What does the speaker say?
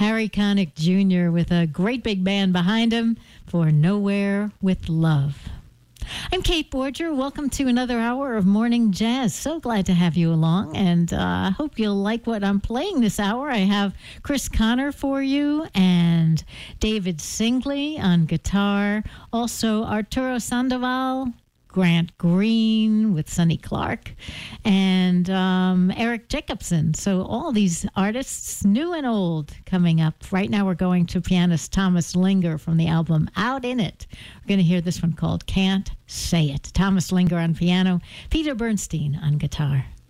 Harry Connick Jr. with a great big band behind him for Nowhere with Love. I'm Kate Borger. Welcome to another hour of Morning Jazz. So glad to have you along, and I hope you'll like what I'm playing this hour. I have Chris Connor for you and David Singley on guitar. Also, Arturo Sandoval, Grant Green with Sonny Clark, and Eric Jacobson. So all these artists, new and old, coming up. Right now we're going to pianist Thomas Linger from the album Out in It. We're going to hear this one called Can't Say It. Thomas Linger on piano, Peter Bernstein on guitar.